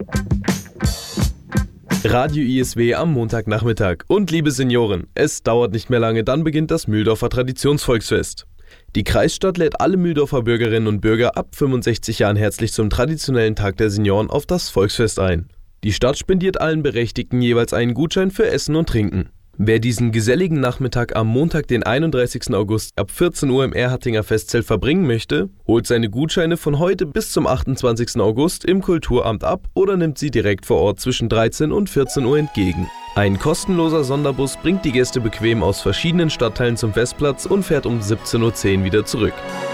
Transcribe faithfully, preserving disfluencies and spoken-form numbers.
Radio I S W am Montagnachmittag. Und liebe Senioren, es dauert nicht mehr lange, dann beginnt das Mühldorfer Traditionsvolksfest. Die Kreisstadt lädt alle Mühldorfer Bürgerinnen und Bürger ab fünfundsechzig Jahren herzlich zum traditionellen Tag der Senioren auf das Volksfest ein. Die Stadt spendiert allen Berechtigten jeweils einen Gutschein für Essen und Trinken. Wer diesen geselligen Nachmittag am Montag, den einunddreißigsten August ab vierzehn Uhr im Erhartinger Festzelt verbringen möchte, holt seine Gutscheine von heute bis zum achtundzwanzigsten August im Kulturamt ab oder nimmt sie direkt vor Ort zwischen dreizehn und vierzehn Uhr entgegen. Ein kostenloser Sonderbus bringt die Gäste bequem aus verschiedenen Stadtteilen zum Festplatz und fährt um siebzehn Uhr zehn wieder zurück.